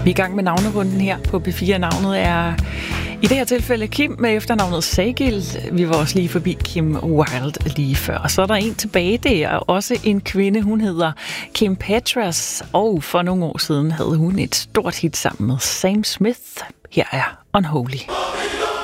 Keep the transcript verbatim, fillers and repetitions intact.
Vi er i gang med navnerunden her på B fire. Navnet er i det her tilfælde Kim med efternavnet Sagild. Vi var også lige forbi Kim Wilde lige før. Og så er der en tilbage, det er også en kvinde. Hun hedder Kim Petras, og for nogle år siden havde hun et stort hit sammen med Sam Smith. Her er Unholy.